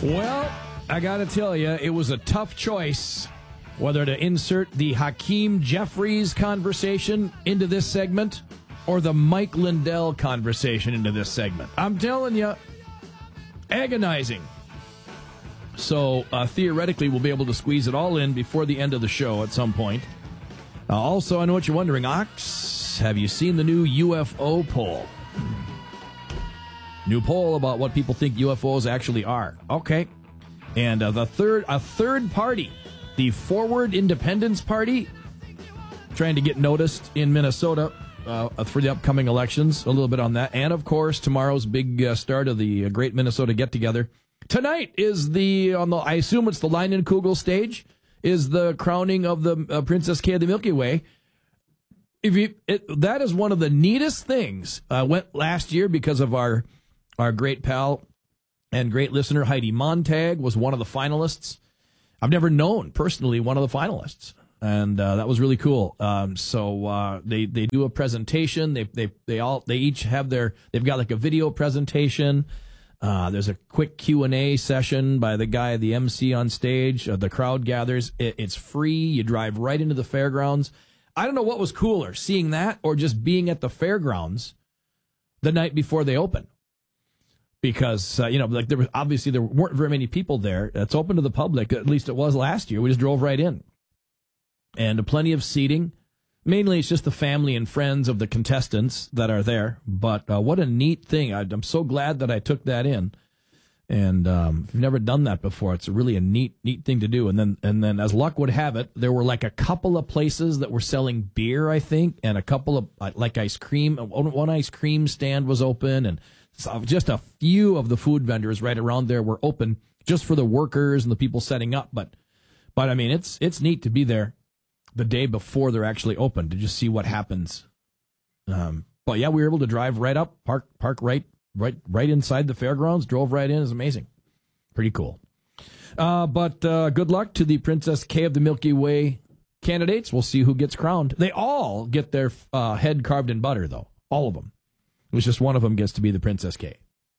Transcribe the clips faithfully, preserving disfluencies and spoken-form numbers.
Well, I got to tell you, it was a tough choice whether to insert the Hakeem Jeffries conversation into this segment or the Mike Lindell conversation into this segment. I'm telling you, agonizing. So uh, theoretically, we'll be able to squeeze it all in before the end of the show at some point. Uh, also, I know what you're wondering, Ox, have you seen the new U F O poll? New poll about what people think U F Os actually are. Okay. And uh, the third, a third party, the Forward Independence Party, trying to get noticed in Minnesota uh, for the upcoming elections. A little bit on that. And, of course, tomorrow's big uh, start of the uh, Great Minnesota Get-Together. Tonight is the, on the, I assume it's the Leinenkugel stage, is the crowning of the uh, Princess Kay of the Milky Way. If you, it, that is one of the neatest things. I uh, went last year because of our our great pal and great listener, Heidi Montag, was one of the finalists. I've never known personally one of the finalists, and uh, that was really cool. Um, so uh, they they do a presentation. They they they all they each have their they've got like a video presentation. Uh, there's a quick Q and A session by the guy, the M C on stage. Uh, the crowd gathers. It, it's free. You drive right into the fairgrounds. I don't know what was cooler, seeing that or just being at the fairgrounds the night before they open. Because, uh, you know, like there was obviously there weren't very many people there. It's open to the public. At least it was last year. We just drove right in. And plenty of seating. Mainly it's just the family and friends of the contestants that are there. But uh, what a neat thing. I, I'm so glad that I took that in. And um, if you've never done that before, it's really a neat, neat thing to do. And then, and then as luck would have it, there were like a couple of places that were selling beer, I think, and a couple of uh, like ice cream. One ice cream stand was open, and so just a few of the food vendors right around there were open just for the workers and the people setting up. But, but I mean, it's it's neat to be there the day before they're actually open to just see what happens. Um, but yeah, we were able to drive right up, park park right right right inside the fairgrounds, drove right in. It's amazing, pretty cool. Uh, but uh, good luck to the Princess Kay of the Milky Way candidates. We'll see who gets crowned. They all get their uh, head carved in butter, though, all of them. It was just one of them gets to be the Princess Kay.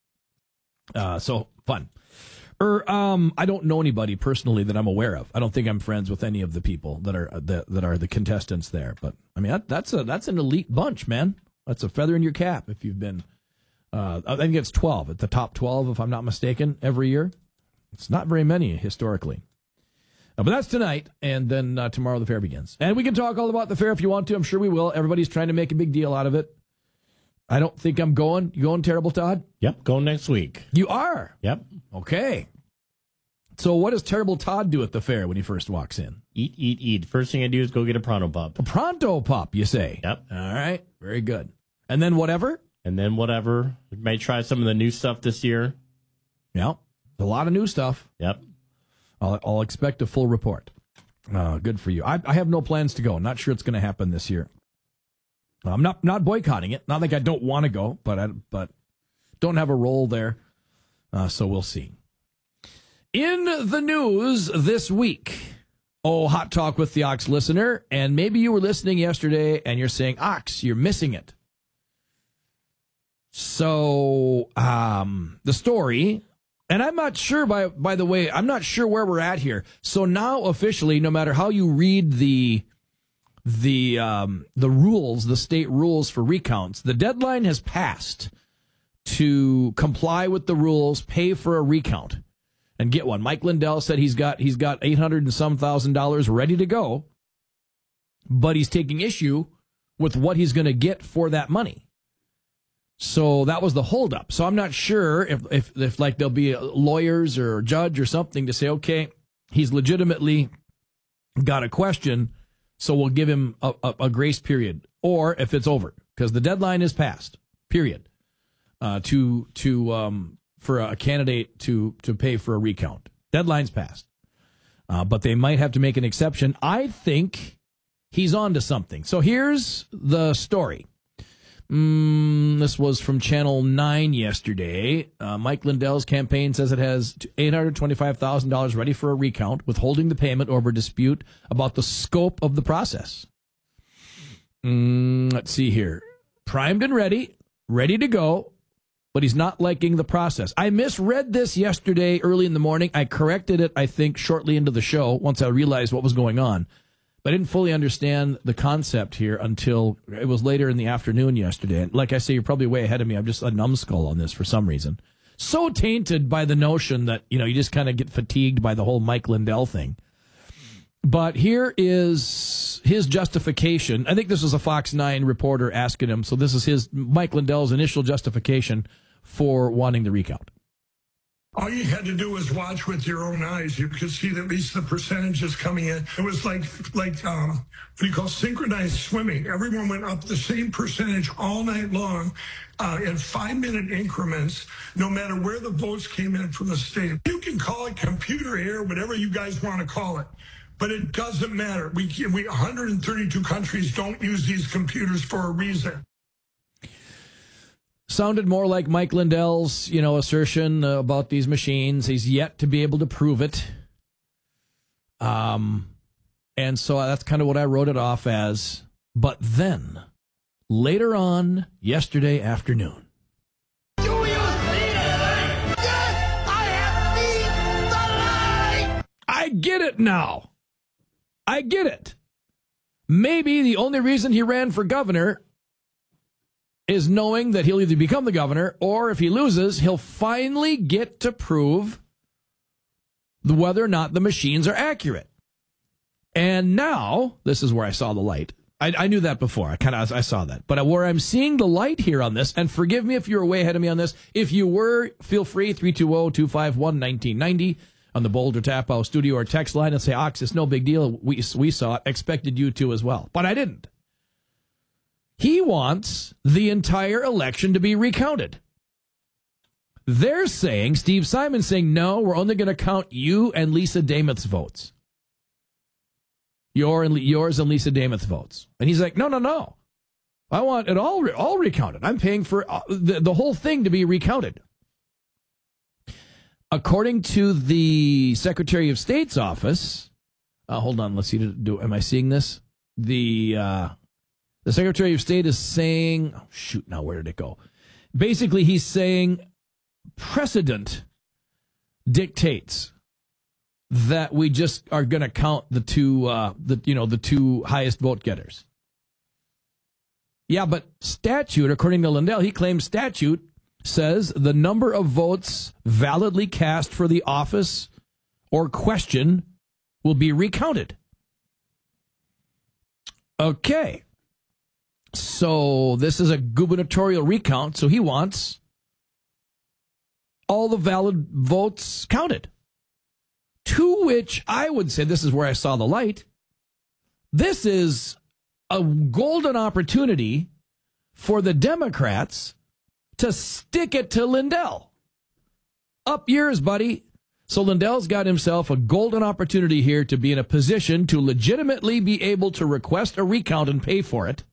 Uh, so fun. Er, um, I don't know anybody personally that I'm aware of. I don't think I'm friends with any of the people that are that, that are the contestants there. But I mean, that, that's a that's an elite bunch, man. That's a feather in your cap if you've been. Uh, I think it's twelve at the top twelve, if I'm not mistaken, every year. It's not very many historically. Uh, but that's tonight, and then uh, tomorrow the fair begins. And we can talk all about the fair if you want to. I'm sure we will. Everybody's trying to make a big deal out of it. I don't think I'm going. You going, Terrible Todd? Yep, going next week. You are? Yep. Okay. So what does Terrible Todd do at the fair when he first walks in? Eat, eat, eat. First thing I do is go get a Pronto Pup. A Pronto Pup, you say? Yep. All right. Very good. And then whatever? And then whatever. We may try some of the new stuff this year. Yep. A lot of new stuff. Yep. I'll, I'll expect a full report. Uh, good for you. I, I have no plans to go. Not sure it's going to happen this year. I'm not not boycotting it. Not like I don't want to go, but I but don't have a role there. Uh, so we'll see. In the news this week, oh, Hot Talk with the Ox listener, and maybe you were listening yesterday and you're saying, Ox, you're missing it. So um, the story, and I'm not sure, by by the way, I'm not sure where we're at here. So now officially, no matter how you read the the um, the rules, the state rules for recounts, the deadline has passed to comply with the rules, pay for a recount, and get one. Mike Lindell said he's got he's got eight hundred and some thousand dollars ready to go, but he's taking issue with what he's going to get for that money. So that was the holdup. So I'm not sure if, if if like there'll be lawyers or a judge or something to say, okay, he's legitimately got a question, so we'll give him a, a, a grace period, or if it's over, because the deadline is passed. Period. Uh, to to um, for a candidate to to pay for a recount, deadline's passed. Uh, but they might have to make an exception. I think he's on to something. So here's the story. Mm, this was from Channel nine yesterday. Uh, Mike Lindell's campaign says it has eight hundred twenty-five thousand dollars ready for a recount, withholding the payment over dispute about the scope of the process. Mm, let's see here. Primed and ready, ready to go, but he's not liking the process. I misread this yesterday early in the morning. I corrected it, I think, shortly into the show once I realized what was going on. But I didn't fully understand the concept here until it was later in the afternoon yesterday. And like I say, you're probably way ahead of me. I'm just a numbskull on this for some reason. So tainted by the notion that, you know, you just kind of get fatigued by the whole Mike Lindell thing. But here is his justification. I think this was a Fox nine reporter asking him. So this is his Mike Lindell's initial justification for wanting the recount. All you had to do was watch with your own eyes. You could see at least the percentages coming in. It was like, like um, what do you call synchronized swimming. Everyone went up the same percentage all night long uh, in five-minute increments, no matter where the votes came in from the state. You can call it computer error, whatever you guys want to call it. But it doesn't matter. We, we one hundred thirty-two countries don't use these computers for a reason. Sounded more like Mike Lindell's, you know, assertion uh, about these machines. He's yet to be able to prove it. Um, and so that's kind of what I wrote it off as. But then, later on, yesterday afternoon. Do you see the light? Yes, I have seen the light! I get it now. I get it. Maybe the only reason he ran for governor is knowing that he'll either become the governor or if he loses, he'll finally get to prove the whether or not the machines are accurate. And now, this is where I saw the light. I, I knew that before. I kind of I saw that. But where I'm seeing the light here on this, and forgive me if you were way ahead of me on this. If you were, feel free, three two zero, two five one, one nine nine zero on the Boulder Tap House studio or text line and say, Ox, it's no big deal. We, we saw it. Expected you to as well. But I didn't. He wants the entire election to be recounted. They're saying, Steve Simon's saying, no, we're only going to count you and Lisa Dameth's votes. Your and, yours and Lisa Dameth's votes. And he's like, no, no, no. I want it all, all recounted. I'm paying for the, the whole thing to be recounted. According to the Secretary of State's office, uh, hold on, let's see, do, am I seeing this? The... Uh, The Secretary of State is saying, oh, shoot, now where did it go? Basically, he's saying precedent dictates that we just are going to count the two, uh, the you know, the two highest vote getters. Yeah, but statute, according to Lindell, he claims statute says the number of votes validly cast for the office or question will be recounted. Okay. So this is a gubernatorial recount, so he wants all the valid votes counted. To which I would say, this is where I saw the light, this is a golden opportunity for the Democrats to stick it to Lindell. Up yours, buddy. So Lindell's got himself a golden opportunity here to be in a position to legitimately be able to request a recount and pay for it.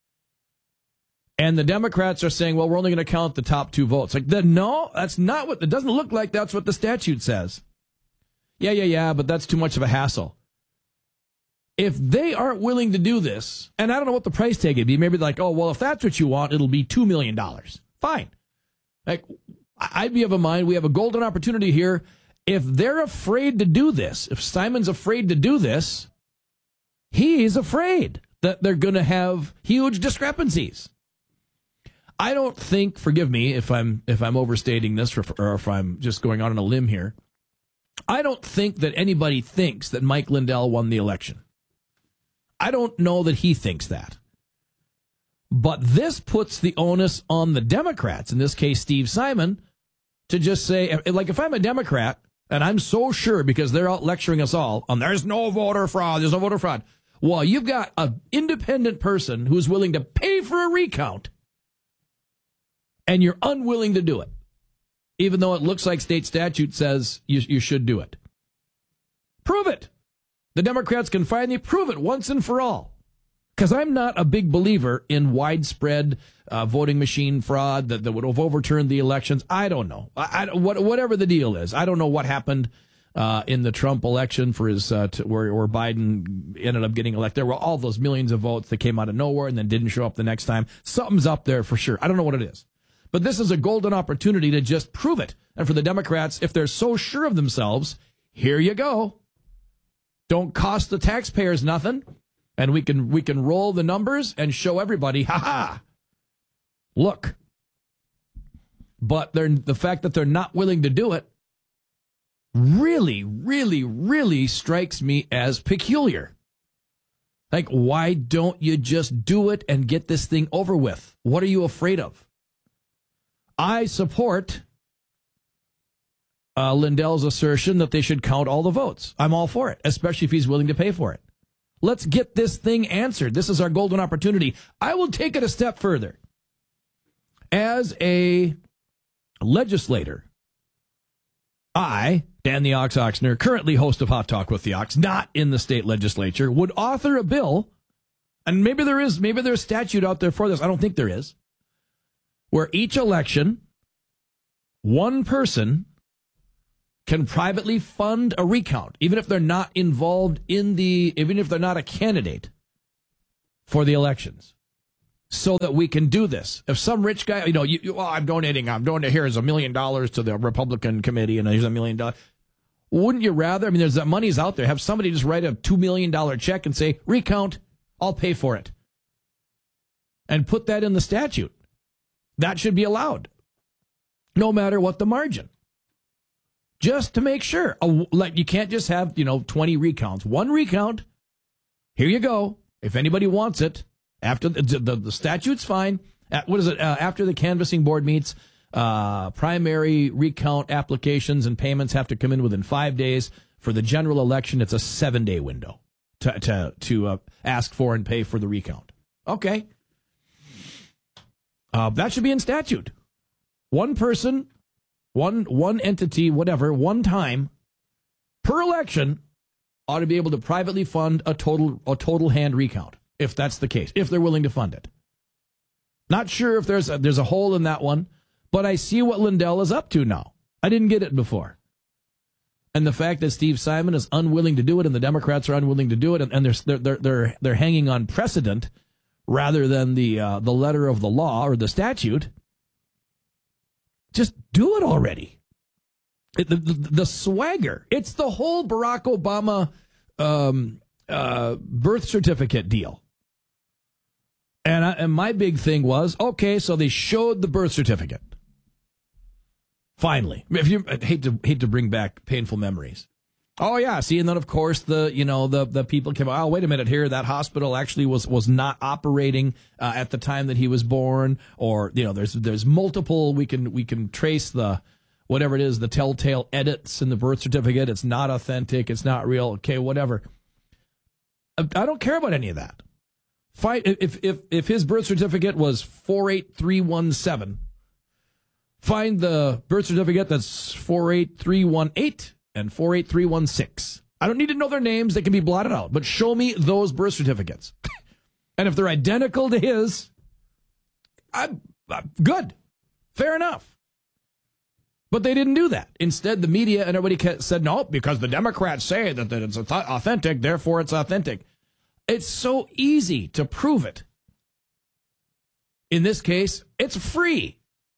And the Democrats are saying, well, we're only going to count the top two votes. Like, the, no, that's not what, it doesn't look like that's what the statute says. Yeah, yeah, yeah, but that's too much of a hassle. If they aren't willing to do this, and I don't know what the price tag would be, maybe like, oh, well, if that's what you want, it'll be two million dollars. Fine. Like, I'd be of a mind, we have a golden opportunity here. If they're afraid to do this, if Simon's afraid to do this, he's afraid that they're going to have huge discrepancies. I don't think, forgive me if I'm if I'm overstating this or, or if I'm just going on on a limb here, I don't think that anybody thinks that Mike Lindell won the election. I don't know that he thinks that. But this puts the onus on the Democrats, in this case Steve Simon, to just say, like if I'm a Democrat, and I'm so sure because they're out lecturing us all on there's no voter fraud, there's no voter fraud. Well, you've got an independent person who's willing to pay for a recount, and you're unwilling to do it, even though it looks like state statute says you, you should do it. Prove it. The Democrats can finally prove it once and for all. Because I'm not a big believer in widespread uh, voting machine fraud that, that would have overturned the elections. I don't know. I, I, what, whatever the deal is, I don't know what happened uh, in the Trump election for his uh, to, where, where Biden ended up getting elected. There were all those millions of votes that came out of nowhere and then didn't show up the next time. Something's up there for sure. I don't know what it is. But this is a golden opportunity to just prove it. And for the Democrats, if they're so sure of themselves, here you go. Don't cost the taxpayers nothing. And we can we can roll the numbers and show everybody, ha ha, look. But they're, the fact that they're not willing to do it really, really, really strikes me as peculiar. Like, why don't you just do it and get this thing over with? What are you afraid of? I support uh, Lindell's assertion that they should count all the votes. I'm all for it, especially if he's willing to pay for it. Let's get this thing answered. This is our golden opportunity. I will take it a step further. As a legislator, I, Dan the Ox Oxner, currently host of Hot Talk with the Ox, not in the state legislature, would author a bill, and maybe there is, maybe there's statute out there for this. I don't think there is, where each election, one person can privately fund a recount, even if they're not involved in the, even if they're not a candidate for the elections, so that we can do this. If some rich guy, you know, you, you, oh, I'm donating, I'm donating, here's a million dollars to the Republican committee, and here's a million dollars. Wouldn't you rather, I mean, there's that money's out there, have somebody just write a two million dollars check and say, recount, I'll pay for it. And put that in the statute. That should be allowed, no matter what the margin. Just to make sure. Like, you can't just have, you know, twenty recounts. One recount, here you go. If anybody wants it, after the, the, the statute's fine. At, what is it? Uh, after the canvassing board meets, uh, primary recount applications and payments have to come in within five days. For the general election, it's a seven-day window to to, to uh, ask for and pay for the recount. Okay. Uh, that should be in statute. One person, one one entity, whatever, one time per election ought to be able to privately fund a total a total hand recount, if that's the case, if they're willing to fund it. Not sure if there's a, there's a hole in that one, but I see what Lindell is up to now. I didn't get it before. And the fact that Steve Simon is unwilling to do it and the Democrats are unwilling to do it, and, and they're, they're they're they're hanging on precedent rather than the uh, the letter of the law or the statute. Just do it already. It, the, the, the swagger. It's the whole Barack Obama um, uh, birth certificate deal. And, I, and my big thing was, okay, so they showed the birth certificate. Finally. If you I hate to hate to bring back painful memories. Oh yeah, see, and then of course the you know the the people came. Oh, wait a minute here, that hospital actually was was not operating uh, at the time that he was born, or you know, there's there's multiple. We can we can trace the whatever it is, the telltale edits in the birth certificate. It's not authentic. It's not real. Okay, whatever. I, I don't care about any of that. Fight if if if his birth certificate was four eight three one seven. Find the birth certificate that's four eight three one eight. And four eight three one six. I don't need to know their names. They can be blotted out. But show me those birth certificates. And if they're identical to his, I'm, I'm good. Fair enough. But they didn't do that. Instead, the media and everybody said, no, because the Democrats say that, that it's authentic, therefore it's authentic. It's so easy to prove it. In this case, it's free.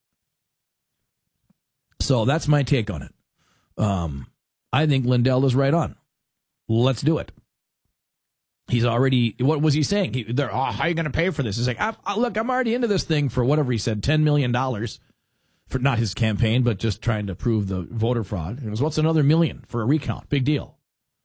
So that's my take on it. Um... I think Lindell is right on. Let's do it. He's already, what was he saying? He, they're, oh, how are you going to pay for this? He's like, I, I, look, I'm already into this thing for whatever he said, ten million dollars for not his campaign, but just trying to prove the voter fraud. He goes, what's another million for a recount? Big deal.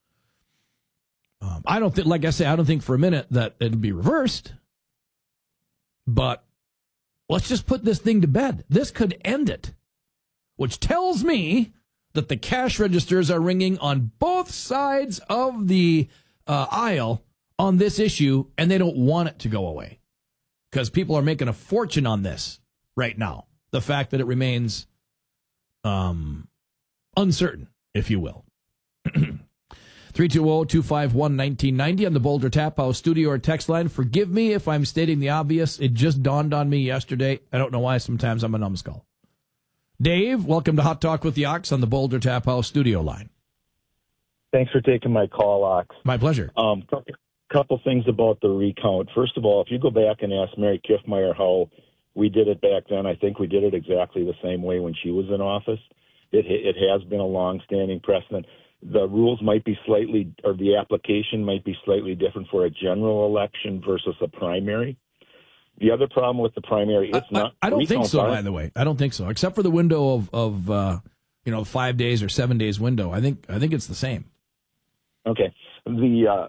Um, I don't think, like I say, I don't think for a minute that it'll be reversed, but let's just put this thing to bed. This could end it, which tells me that the cash registers are ringing on both sides of the uh, aisle on this issue, and they don't want it to go away because people are making a fortune on this right now. The fact that it remains um, uncertain, if you will. three two zero, two five one, one nine nine zero on the Boulder Tap House studio or text line. Forgive me if I'm stating the obvious. It just dawned on me yesterday. I don't know why sometimes I'm a numbskull. Dave, welcome to Hot Talk with the Ox on the Boulder Tap House studio line. Thanks for taking my call, Ox. My pleasure. Um, couple, couple things about the recount. First of all, if you go back and ask Mary Kiffmeyer how we did it back then. I think we did it exactly the same way when she was in office. It, it has been a long-standing precedent. The rules might be slightly, or the application might be slightly different for a general election versus a primary. The other problem with the primary, it's I, not. I, I don't think so, are, by the way. I don't think so, except for the window of, of uh, you know, five days or seven days window. I think I think it's the same. Okay. The uh,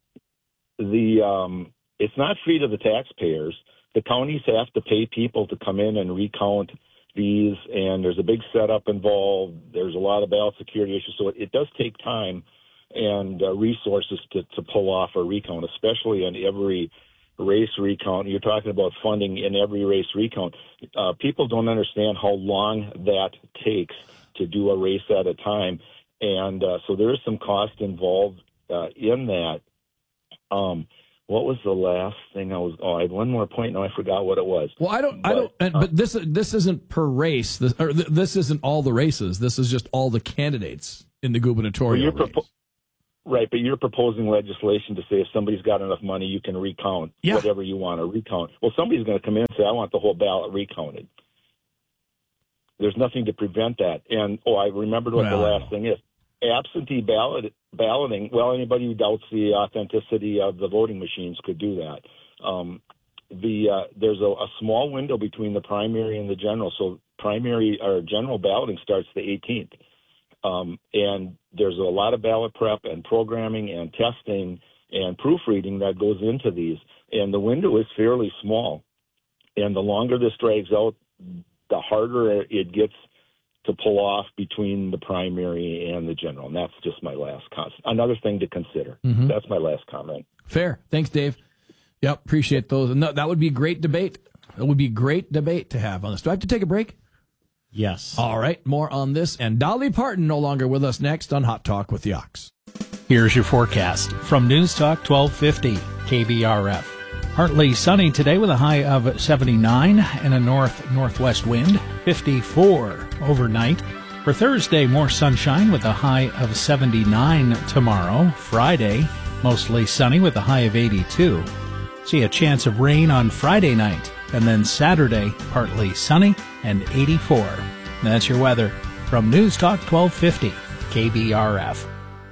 the um, it's not free to the taxpayers. The counties have to pay people to come in and recount these, and there's a big setup involved. There's a lot of ballot security issues, so it, it does take time and uh, resources to, to pull off a recount, especially in every race recount. You're talking about funding in every race recount. Uh, people don't understand how long that takes to do a race at a time, and uh, so there is some cost involved uh, in that. Um, What was the last thing I was? Oh, I had one more point. Now I forgot what it was. Well, I don't, but, I don't. And, uh, but this, this isn't per race. This, or th- this isn't all the races. This is just all the candidates in the gubernatorial well, race. Propo- right, but you're proposing legislation to say if somebody's got enough money, you can recount yeah. whatever you want to recount. Well, somebody's going to come in and say, "I want the whole ballot recounted." There's nothing to prevent that. And oh, I remembered what well, the last thing is. Absentee ballot balloting. Well, anybody who doubts the authenticity of the voting machines could do that. Um, the uh, there's a, a small window between the primary and the general. So primary or general balloting starts the eighteenth, um, and there's a lot of ballot prep and programming and testing and proofreading that goes into these. And the window is fairly small. And the longer this drags out, the harder it gets to pull off between the primary and the general. And that's just my last comment. Another thing to consider. Mm-hmm. That's my last comment. Fair. Thanks, Dave. Yep, appreciate those. And that would be great debate. That would be great debate to have on this. Do I have to take a break? Yes. All right, more on this. And Dolly Parton no longer with us next on Hot Talk with the Ox. Here's your forecast from News Talk twelve fifty K B R F. Partly sunny today with a high of seventy-nine and a north-northwest wind, fifty-four overnight. For Thursday, more sunshine with a high of seventy-nine tomorrow. Friday, mostly sunny with a high of eighty-two. See a chance of rain on Friday night. And then Saturday, partly sunny and eighty-four. That's your weather from News Talk twelve fifty K B R F.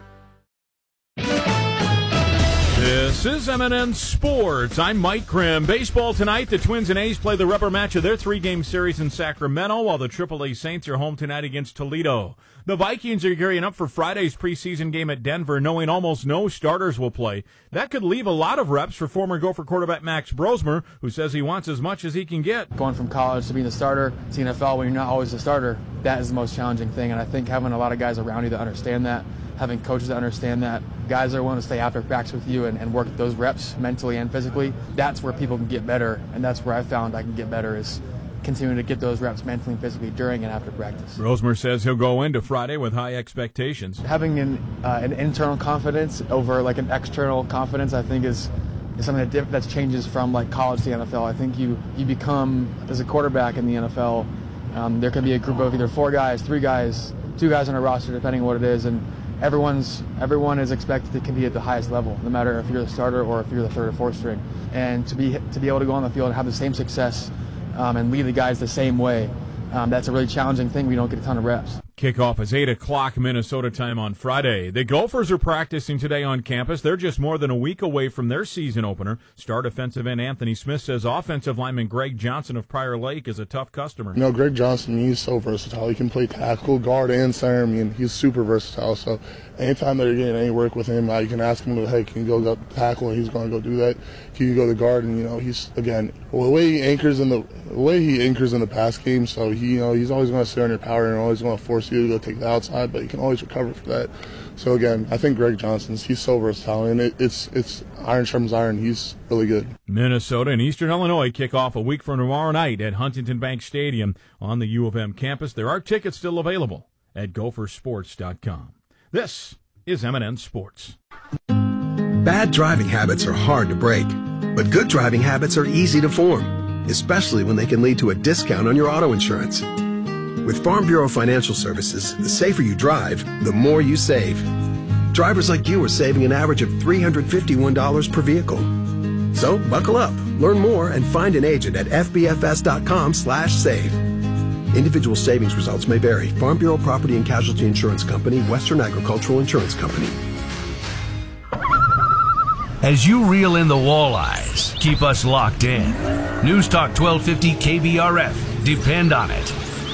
This is M and N Sports. I'm Mike Grimm. Baseball tonight. The Twins and A's play the rubber match of their three-game series in Sacramento, while the triple A Saints are home tonight against Toledo. The Vikings are gearing up for Friday's preseason game at Denver, knowing almost no starters will play. That could leave a lot of reps for former Gopher quarterback Max Brosmer, who says he wants as much as he can get. Going from college to being the starter to the N F L when you're not always the starter, that is the most challenging thing. And I think having a lot of guys around you that understand that, having coaches that understand that, guys that are willing to stay after practice with you and, and work those reps mentally and physically, that's where people can get better. And that's where I found I can get better is continuing to get those reps mentally and physically during and after practice. Brosmer says he'll go into Friday with high expectations. Having an, uh, an internal confidence over like an external confidence, I think is, is something that, diff- that changes from like college to the N F L. I think you, you become, as a quarterback in the N F L, um, there can be a group of either four guys, three guys, two guys on a roster, depending on what it is, and everyone's everyone is expected to compete at the highest level, no matter if you're the starter or if you're the third or fourth string. And to be to be able to go on the field and have the same success um, and lead the guys the same way, um, that's a really challenging thing. We don't get a ton of reps. Kickoff is eight o'clock Minnesota time on Friday. The Gophers are practicing today on campus. They're just more than a week away from their season opener. Star defensive end Anthony Smith says offensive lineman Greg Johnson of Prior Lake is a tough customer. You know, Greg Johnson, he's so versatile. He can play tackle, guard, and center. I mean, he's super versatile. So anytime that you're getting any work with him, uh, you can ask him, hey, can you go, go tackle? And he's going to go do that. Can you go to guard? And, you know, he's, again, well, the way he anchors in the, the way he anchors in the pass game, so he, you know, he's always going to sit on your power and always going to force you to go take the outside, but you can always recover for that. So again, I think Greg Johnson's, he's so versatile, and it, it's it's iron sharpens iron. He's really good. Minnesota and Eastern Illinois kick off a week from tomorrow night at Huntington Bank Stadium on the U of M campus. There are tickets still available at gopher sports dot com. This is M and N Sports. Bad driving habits are hard to break, but good driving habits are easy to form, especially when they can lead to a discount on your auto insurance. With Farm Bureau Financial Services, the safer you drive, the more you save. Drivers like you are saving an average of three hundred fifty-one dollars per vehicle. So buckle up, learn more, and find an agent at fbfs.com slash save. Individual savings results may vary. Farm Bureau Property and Casualty Insurance Company, Western Agricultural Insurance Company. As you reel in the walleyes, keep us locked in. News Talk twelve fifty K B R F. Depend on it.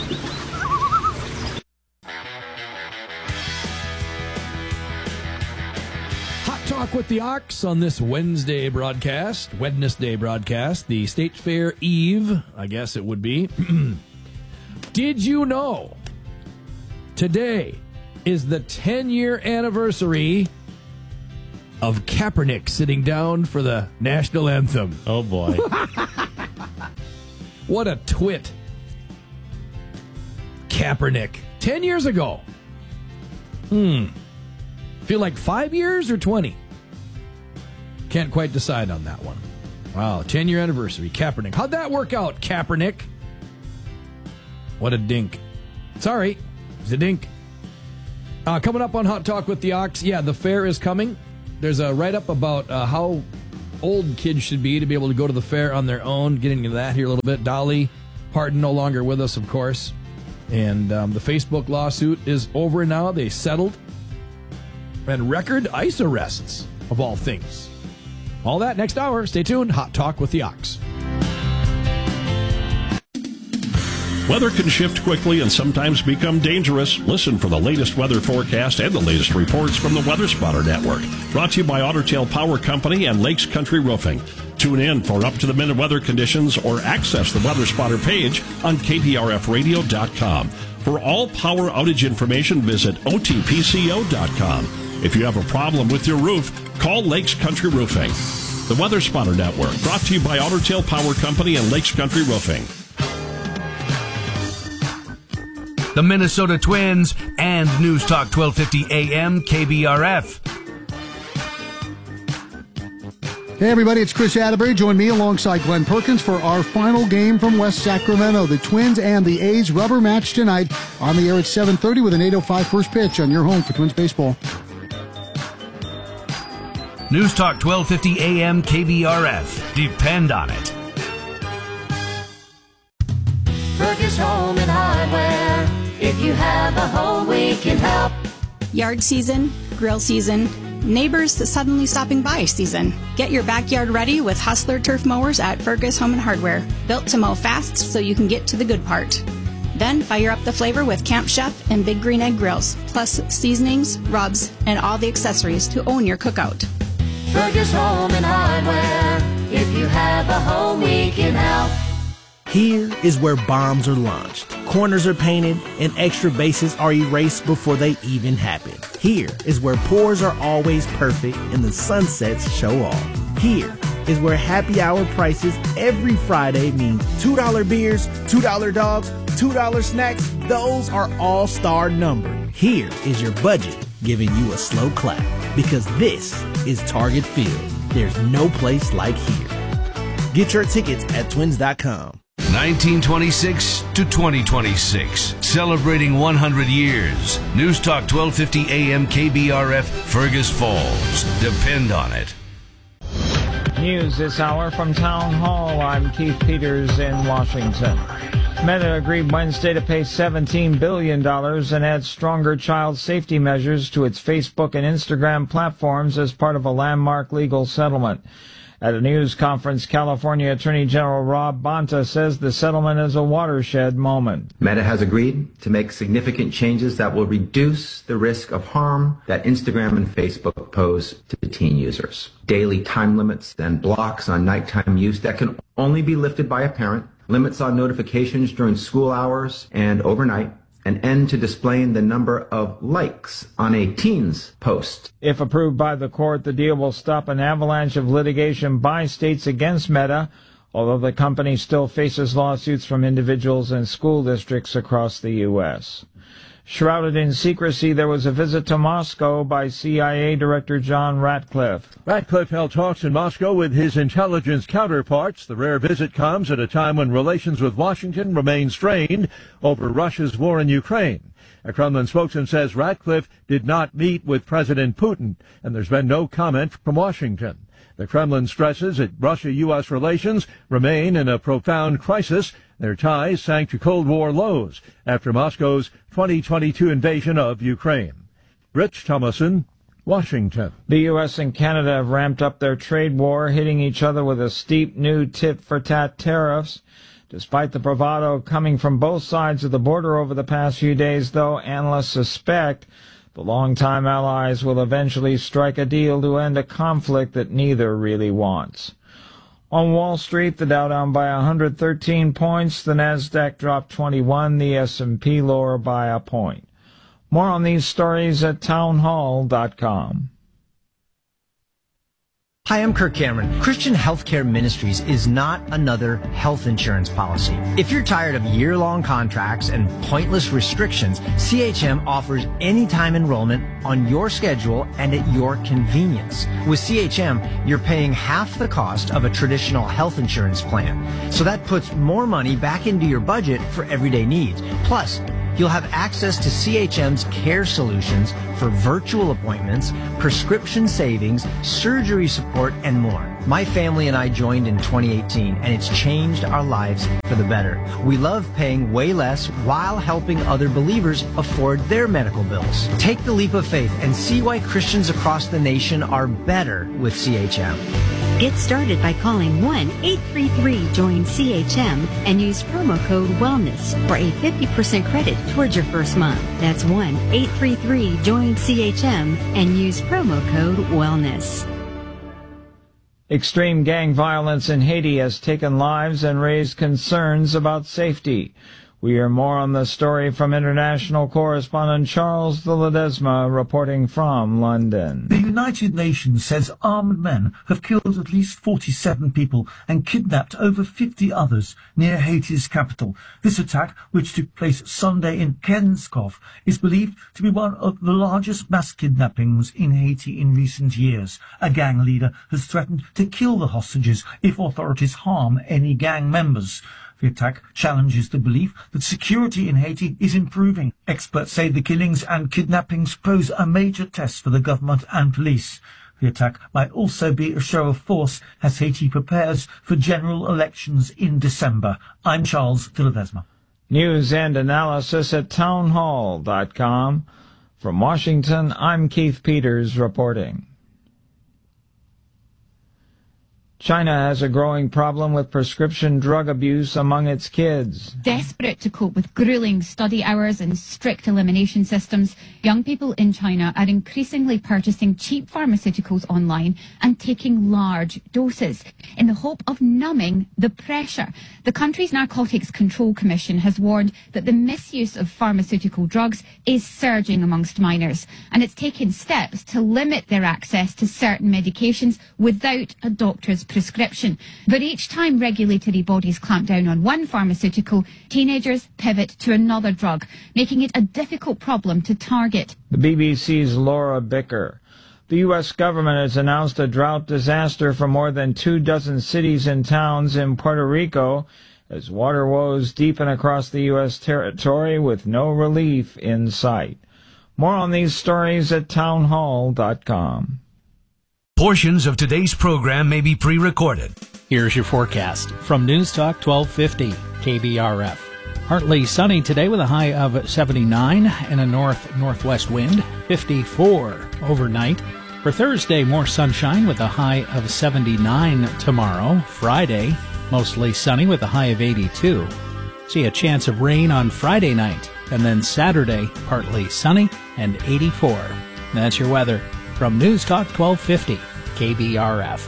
Talk with the Ox on this Wednesday broadcast, Wednesday broadcast, the State Fair Eve, I guess it would be. Did you know today is the ten-year anniversary of Kaepernick sitting down for the national anthem? Oh, boy. What a twit. Kaepernick. Ten years ago. Hmm. Feel like five years or twenty? Can't quite decide on that one. Wow, ten-year anniversary, Kaepernick. How'd that work out, Kaepernick? What a dink. Sorry, it's a dink. Uh, coming up on Hot Talk with the Ox, yeah, the fair is coming. There's a write-up about uh, how old kids should be to be able to go to the fair on their own. Getting into that here a little bit. Dolly Parton no longer with us, of course. And um, the Facebook lawsuit is over now. They settled. And record ICE arrests, of all things. All that next hour. Stay tuned. Hot Talk with the Ox. Weather can shift quickly and sometimes become dangerous. Listen for the latest weather forecast and the latest reports from the Weather Spotter Network. Brought to you by Otter Tail Power Company and Lakes Country Roofing. Tune in for up-to-the-minute weather conditions or access the Weather Spotter page on K B R F radio dot com. For all power outage information, visit O T P C O dot com. If you have a problem with your roof, call Lakes Country Roofing. The Weather Spotter Network, brought to you by Otter Tail Power Company and Lakes Country Roofing. The Minnesota Twins and News Talk twelve fifty A M K B R F. Hey everybody, it's Chris Atterbury. Join me alongside Glenn Perkins for our final game from West Sacramento. The Twins and the A's rubber match tonight on the air at seven thirty with an eight oh five first pitch on your home for Twins baseball. News Talk twelve fifty A M K B R F. Depend on it. Fergus Home and Hardware. If you have a home, we can help. Yard season, grill season, neighbors suddenly stopping by season. Get your backyard ready with Hustler turf mowers at Fergus Home and Hardware. Built to mow fast so you can get to the good part. Then fire up the flavor with Camp Chef and Big Green Egg grills, plus seasonings, rubs, and all the accessories to own your cookout. Fergus Home and Hardware. If you have a home, we can help. Here is where bombs are launched, corners are painted, and extra bases are erased before they even happen. Here is where pours are always perfect and the sunsets show off. Here is where happy hour prices every Friday mean two dollar beers, two dollar dogs, two dollar snacks. Those are all-star numbered. Here is your budget giving you a slow clap, because this is Target Field. There's no place like here. Get your tickets at twins dot com. nineteen twenty-six to twenty twenty-six, celebrating one hundred years. News Talk twelve fifty A M K B R F, Fergus Falls. Depend on it. News this hour from Town Hall. I'm Keith Peters in Washington. Meta agreed Wednesday to pay seventeen billion dollars and add stronger child safety measures to its Facebook and Instagram platforms as part of a landmark legal settlement. At a news conference, California Attorney General Rob Bonta says the settlement is a watershed moment. Meta has agreed to make significant changes that will reduce the risk of harm that Instagram and Facebook pose to teen users. Daily time limits and blocks on nighttime use that can only be lifted by a parent, limits on notifications during school hours and overnight, an end to displaying the number of likes on a teen's post. If approved by the court, the deal will stop an avalanche of litigation by states against Meta, although the company still faces lawsuits from individuals and school districts across the U S Shrouded in secrecy, there was a visit to Moscow by C I A Director John Ratcliffe. Ratcliffe held talks in Moscow with his intelligence counterparts. The rare visit comes at a time when relations with Washington remain strained over Russia's war in Ukraine. A Kremlin spokesman says Ratcliffe did not meet with President Putin, and there's been no comment from Washington. The Kremlin stresses that Russia-U S relations remain in a profound crisis. Their ties sank to Cold War lows after Moscow's twenty twenty-two invasion of Ukraine. Rich Thomason, Washington. The U S and Canada have ramped up their trade war, hitting each other with a steep new tit-for-tat tariffs. Despite the bravado coming from both sides of the border over the past few days, though, analysts suspect the longtime allies will eventually strike a deal to end a conflict that neither really wants. On Wall Street, the Dow down by one hundred thirteen points, the Nasdaq dropped twenty-one, the S and P lower by a point. More on these stories at townhall dot com. Hi, I'm Kirk Cameron. Christian Healthcare Ministries is not another health insurance policy. If you're tired of year-long contracts and pointless restrictions, C H M offers anytime enrollment on your schedule and at your convenience. With C H M, you're paying half the cost of a traditional health insurance plan. So that puts more money back into your budget for everyday needs. Plus, you'll have access to C H M's care solutions for virtual appointments, prescription savings, surgery support, and more. My family and I joined in twenty eighteen, and it's changed our lives for the better. We love paying way less while helping other believers afford their medical bills. Take the leap of faith and see why Christians across the nation are better with C H M. Get started by calling one eight three three join C H M and use promo code WELLNESS for a fifty percent credit towards your first month. That's one eight three three join C H M and use promo code WELLNESS. Extreme gang violence in Haiti has taken lives and raised concerns about safety. We hear more on the story from international correspondent Charles de Ledesma reporting from London. The United Nations says armed men have killed at least forty-seven people and kidnapped over fifty others near Haiti's capital. This attack, which took place Sunday in Kenskov, is believed to be one of the largest mass kidnappings in Haiti in recent years. A gang leader has threatened to kill the hostages if authorities harm any gang members. The attack challenges the belief that security in Haiti is improving. Experts say the killings and kidnappings pose a major test for the government and police. The attack might also be a show of force as Haiti prepares for general elections in December. I'm Charles de Ledesma. News and analysis at townhall dot com. From Washington, I'm Keith Peters reporting. China has a growing problem with prescription drug abuse among its kids. Desperate to cope with grueling study hours and strict elimination systems, young people in China are increasingly purchasing cheap pharmaceuticals online and taking large doses in the hope of numbing the pressure. The country's Narcotics Control Commission has warned that the misuse of pharmaceutical drugs is surging amongst minors, and it's taken steps to limit their access to certain medications without a doctor's prescription. But each time regulatory bodies clamp down on one pharmaceutical, teenagers pivot to another drug, making it a difficult problem to target. The B B C's Laura Bicker. The U S government has announced a drought disaster for more than two dozen cities and towns in Puerto Rico as water woes deepen across the U S territory with no relief in sight. More on these stories at townhall dot com. Portions of today's program may be pre-recorded. Here's your forecast from News Talk twelve fifty K B R F. Partly sunny today with a high of seventy-nine and a north-northwest wind, fifty-four overnight. For Thursday, more sunshine with a high of seventy-nine tomorrow. Friday, mostly sunny with a high of eighty-two. See a chance of rain on Friday night, and then Saturday, partly sunny and eighty-four. That's your weather from News Talk twelve fifty K B R F.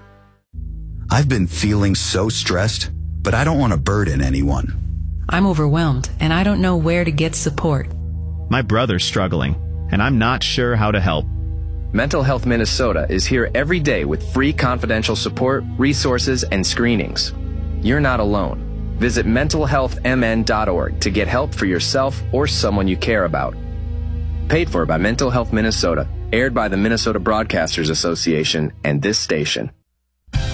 I've been feeling so stressed, but I don't want to burden anyone. I'm overwhelmed, and I don't know where to get support. My brother's struggling, and I'm not sure how to help. Mental Health Minnesota is here every day with free confidential support, resources, and screenings. You're not alone. Visit mental health m n dot org to get help for yourself or someone you care about. Paid for by Mental Health Minnesota. Aired by the Minnesota Broadcasters Association and this station.